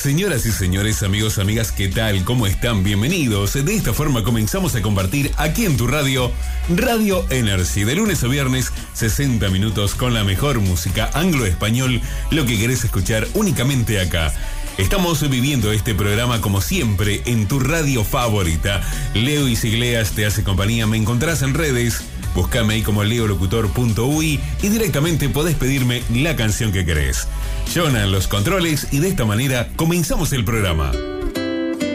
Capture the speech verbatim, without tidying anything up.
Señoras y señores, amigos, amigas, ¿qué tal? ¿Cómo están? Bienvenidos. De esta forma comenzamos a compartir aquí en tu radio, Radio Energy, de lunes a viernes, sesenta minutos con la mejor música anglo-español, lo que querés escuchar únicamente acá. Estamos viviendo este programa como siempre en tu radio favorita. Leo Isigleas te hace compañía, me encontrás en redes. Búscame ahí como leolocutor punto uy y directamente podés pedirme la canción que querés. Jonah en los controles y de esta manera comenzamos el programa.